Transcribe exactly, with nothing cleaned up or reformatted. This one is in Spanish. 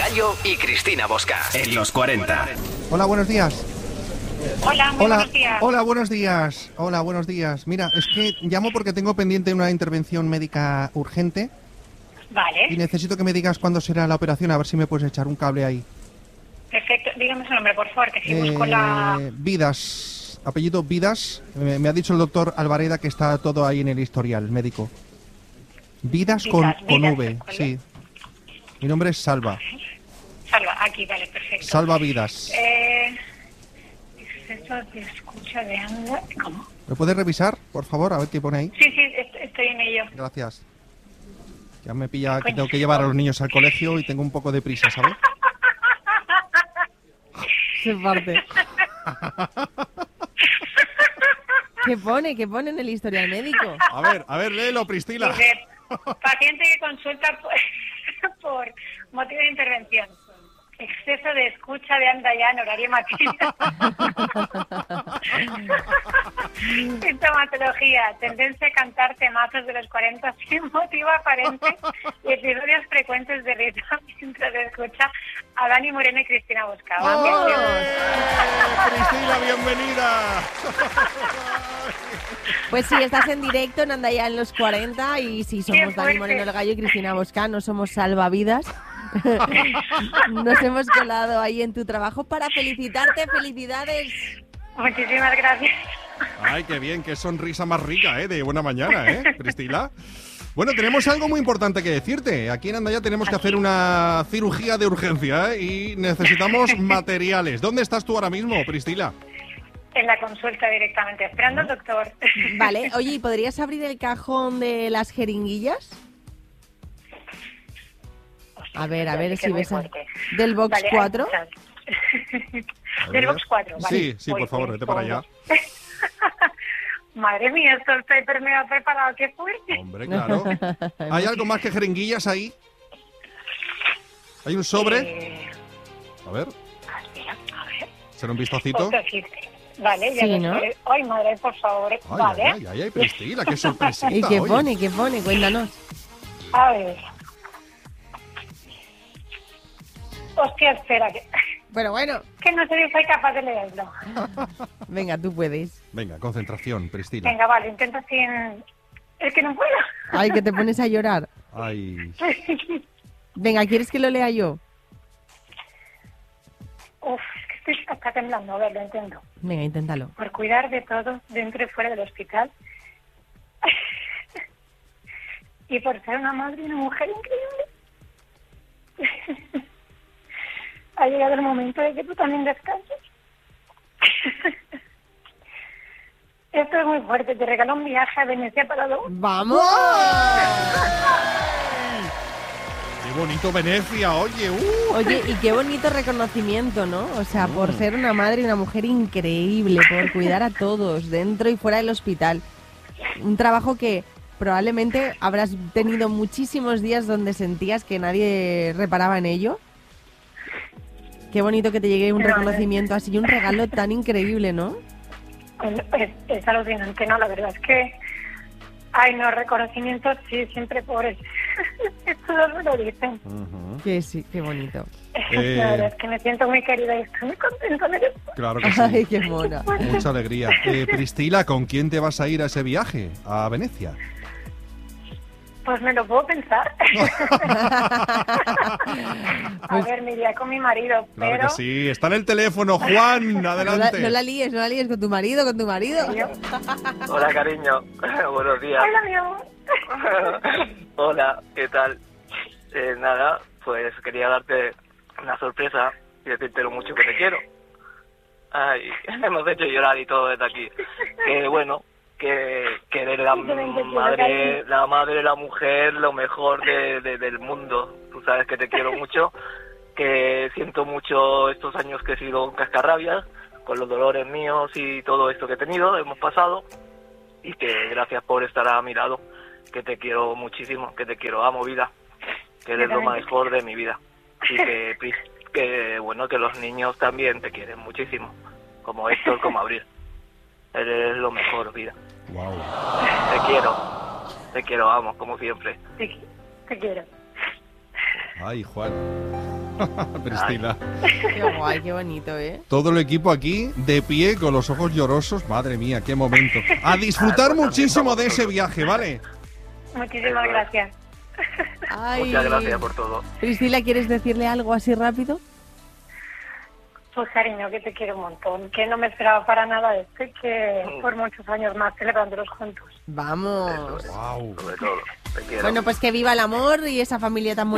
Gallo y Cristina Bosca en los cuarenta. Hola, buenos días. Hola, muy Hola, buenos días. hola, buenos días. Hola, buenos días. Mira, es que llamo porque tengo pendiente una intervención médica urgente y Vale, necesito que me digas cuándo será la operación, a ver si me puedes echar un cable ahí. perfecto. Dígame su nombre, por favor, que si Eh, busco la... Vidas, apellido Vidas. Me, me ha dicho el doctor Alvareda que está todo ahí en el historial médico. Vidas con, Vidas, con Vidas, V, ¿cuál sí. Mi nombre es Salva. Salva, aquí, vale, perfecto. Salva Vidas. Eh... Exceso de escucha de anda... ¿Cómo? ¿Me puedes revisar, por favor? A ver qué pone ahí. Sí, sí, est- estoy en ello. Gracias. Ya me pilla que Coño. tengo que llevar a los niños al colegio y tengo un poco de prisa, ¿sabes? Se parte. ¿Qué pone? ¿Qué pone en el historial médico? A ver, a ver, léelo, Priscila. Dice, paciente que consulta por, por motivo de intervención. Exceso de escucha de anda ya en horario matutino. Sintomatología. Tendencia a cantar temazos de los cuarenta sin motivo aparente y episodios frecuentes de risa mientras escucha a Dani Moreno y Cristina Bosca. ¡Vamos! Priscila, bienvenida. Pues sí, estás en directo en Andaya en los cuarenta y sí, somos ¡Qué Dani fuerte! Moreno el Gallo y Cristina Bosca, no somos salvavidas. Nos hemos colado ahí en tu trabajo para felicitarte, felicidades. Muchísimas gracias. Ay, qué bien, qué sonrisa más rica, ¿eh? De buena mañana, ¿eh, Priscila? Bueno, tenemos algo muy importante que decirte. Aquí en Andaya tenemos que hacer una cirugía de urgencia, ¿eh? Y necesitamos materiales. ¿Dónde estás tú ahora mismo, Priscila? En la consulta directamente, esperando al doctor. Vale, oye, ¿y podrías abrir el cajón de las jeringuillas? A ver, a ver Que si es muy ves a- fuerte. del box Vale, hay cuatro. muchas. A Del ver. box cuatro, vale. Sí, sí, Voy, por favor, voy, vete para voy. allá. Madre mía, esto está hiper mega preparado, qué fuerte. Hombre, claro. ¿Hay algo más que jeringuillas ahí? ¿Hay un sobre? Eh, A ver, espera, a ver. ¿será un vistacito? Otro chiste. Vale, ya Sí, lo ¿no? sé. Ay, madre, por favor. Ay, vale. ay, ay, ay, Priscila, qué sorpresita. ¿Y qué oye. pone? ¿Qué pone? Cuéntanos. A ver. Hostia, espera, que, Pero bueno, que no sé si soy capaz de leerlo. venga, tú puedes. Venga, concentración, Priscila. Venga, vale, intento sin... Es que no puedo. Ay, que te pones a llorar. Ay, Venga, ¿quieres que lo lea yo? Uf, es que estoy hasta temblando. A ver, lo entiendo. Venga, inténtalo. Por cuidar de todos dentro y fuera del hospital. Y por ser una madre y una mujer increíble. Ha llegado el momento de que tú también descanses. Esto es muy fuerte. Te regalo un viaje a Venecia para dos. ¡Vamos! qué bonito Venecia, oye. Uh. Oye, y qué bonito reconocimiento, ¿no? O sea, por Mm. ser una madre y una mujer increíble, por cuidar a todos, dentro y fuera del hospital. Un trabajo que probablemente habrás tenido muchísimos días donde sentías que nadie reparaba en ello. Qué bonito que te llegue un No, reconocimiento así y un regalo tan increíble, ¿no? Es, es alucinante, ¿no? La verdad es que... Ay, no, reconocimientos, sí, siempre pobres. Todos me lo dicen. Ujú. Que sí, qué bonito. Eh. La verdad es que me siento muy querida y estoy muy contenta de esto. Claro que Ay, sí. qué mona. Mucha alegría. Eh, Priscila, ¿con quién te vas a ir a ese viaje? A Venecia. Pues me lo puedo pensar. A Pues- ver, me iría con mi marido, Claro pero... que sí. Está en el teléfono, Juan. No la, Adelante. no la líes, no la líes con tu marido, con tu marido. Yo- Hola, cariño. Buenos días. Hola, mi amor. Hola, ¿qué tal? Eh, nada, pues quería darte una sorpresa y decirte lo mucho que te quiero. Ay, me hemos hecho llorar y todo desde aquí. Que bueno, que, que eres la Yo también te quiero, madre, cariño. la madre, la mujer, lo mejor de, de- del mundo. Tú sabes que te quiero mucho, que siento mucho estos años que he sido un cascarrabias, con los dolores míos y todo esto que he tenido, hemos pasado, y que gracias por estar a mi lado, que te quiero muchísimo, que te quiero, amo vida, que eres Yo lo también te mejor de mi vida, y que, Pris, que bueno, que los niños también te quieren muchísimo, como Héctor, como Abril, eres lo mejor, vida, Wow. te quiero, te quiero, amo, como siempre. Te, te quiero. Ay, Juan. Priscila. Qué guay, qué bonito, ¿eh? Todo el equipo aquí de pie con los ojos llorosos. Madre mía, qué momento. A disfrutar Ah, pues muchísimo de también ese viaje, ¿vale? Muchísimas gracias. Ay, Muchas gracias por todo. Priscila, ¿quieres decirle algo así rápido? Pues cariño, que te quiero un montón, que no me esperaba para nada esto y que por muchos años más celebrándolos juntos. Vamos. Eso es, Wow. sobre todo. Te quiero. Bueno, pues que viva el amor y esa familia tan